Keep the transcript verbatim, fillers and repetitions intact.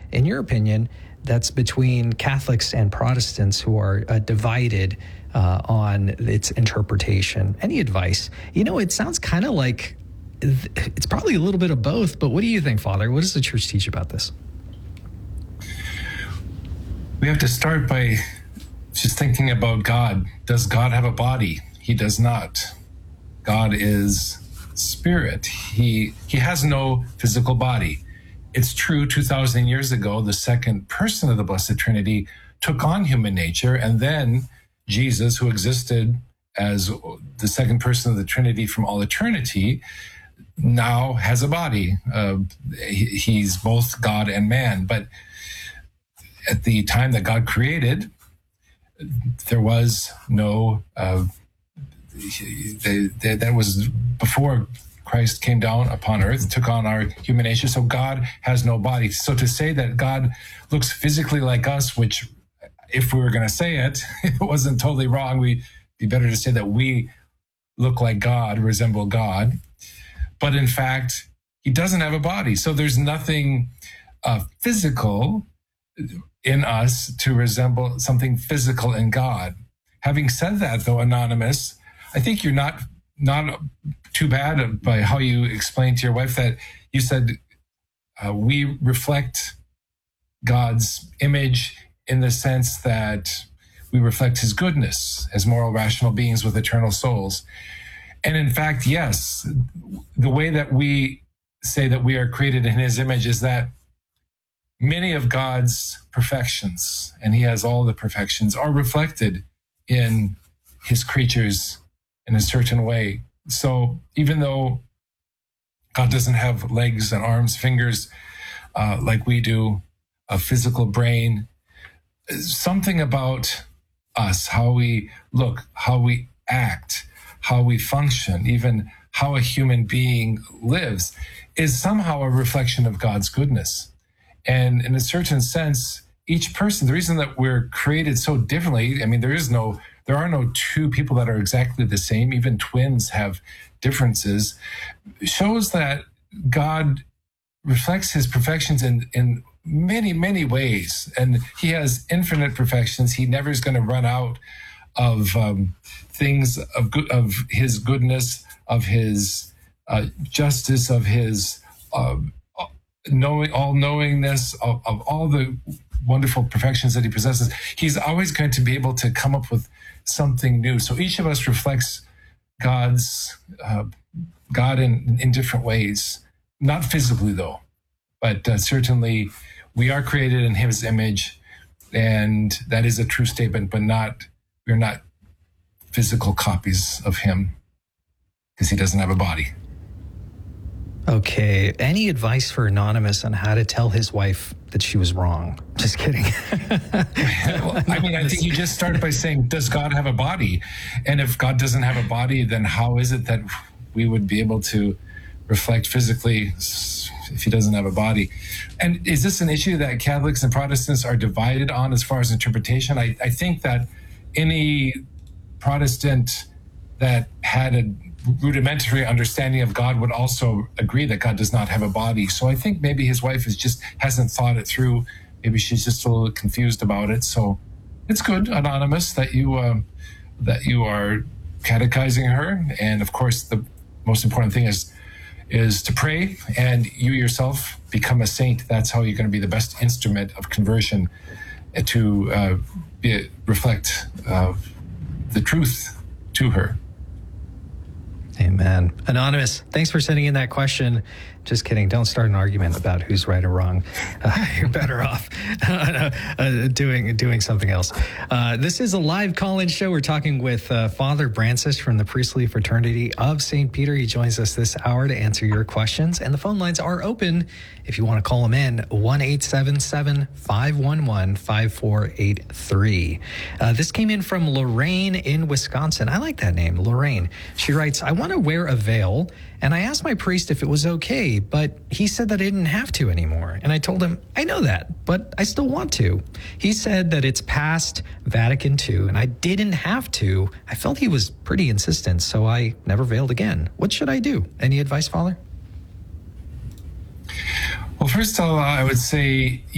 in your opinion, that's between Catholics and Protestants who are uh, divided uh, on its interpretation? Any advice? You know, it sounds kind of like it's probably a little bit of both, but what do you think, Father? What does the church teach about this? We have to start by just thinking about God. Does God have a body? He does not. God is spirit. He he has no physical body. It's true, two thousand years ago, the second person of the Blessed Trinity took on human nature, and then Jesus, who existed as the second person of the Trinity from all eternity, now has a body. Uh, he, he's both God and man. But at the time that God created, there was no, uh, they, they, that was before Christ came down upon earth, took on our human nature. So God has no body. So to say that God looks physically like us, which if we were going to say it, it wasn't totally wrong. We'd be better to say that we look like God, resemble God. But in fact, he doesn't have a body. So there's nothing uh, physical in us to resemble something physical in God. Having said that, though, Anonymous, I think you're not not too bad by how you explained to your wife that you said uh, we reflect God's image in the sense that we reflect his goodness as moral, rational beings with eternal souls. And in fact, yes, the way that we say that we are created in his image is that many of God's perfections, and he has all the perfections, are reflected in his creatures in a certain way. So even though God doesn't have legs and arms, fingers, uh, like we do, a physical brain, something about us, how we look, how we act, how we function, even how a human being lives, is somehow a reflection of God's goodness. And in a certain sense, each person, the reason that we're created so differently, I mean, there is no, there are no two people that are exactly the same. Even twins have differences, shows that God reflects his perfections in, in many, many ways. And he has infinite perfections. He never is going to run out of um, things of good, of his goodness, of his uh, justice, of his uh, knowing, all knowingness, of, of all the wonderful perfections that he possesses. He's always going to be able to come up with something new. So each of us reflects God's uh, God in, in different ways, not physically though, but uh, certainly we are created in his image, and that is a true statement, but not, we're not physical copies of him because he doesn't have a body. Okay. Any advice for Anonymous on how to tell his wife that she was wrong? Just kidding. Well, I mean, I think you just started by saying, does God have a body? And if God doesn't have a body, then how is it that we would be able to reflect physically if he doesn't have a body? And is this an issue that Catholics and Protestants are divided on as far as interpretation? I, I think that any Protestant that had a rudimentary understanding of God would also agree that God does not have a body. So I think maybe his wife is just hasn't thought it through. Maybe she's just a little confused about it. So it's good, Anonymous, that you uh, that you are catechizing her. And of course, the most important thing is is to pray, and you yourself become a saint. That's how you're going to be the best instrument of conversion to uh, be, reflect uh, the truth to her. Amen. Anonymous, thanks for sending in that question. Just kidding. Don't start an argument about who's right or wrong. Uh, you're better off uh, uh, doing doing something else. Uh, this is a live call-in show. We're talking with uh, Father Brancis from the Priestly Fraternity of Saint Peter. He joins us this hour to answer your questions, and the phone lines are open if you want to call him in. one eight seven seven, five one one, five four eight three. Uh, this came in from Lorraine in Wisconsin. I like that name, Lorraine. She writes, I want to wear a veil, and I asked my priest if it was okay, but he said that I didn't have to anymore. And I told him, I know that, but I still want to. He said that it's past Vatican two, and I didn't have to. I felt he was pretty insistent, so I never veiled again. What should I do? Any advice, Father? Well, first of all, I would say